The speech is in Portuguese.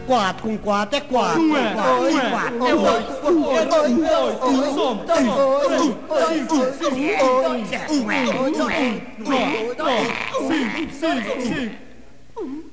quatro, com quatro é quatro. Não é, não é. Quatro. É oito. Soma. Cinco.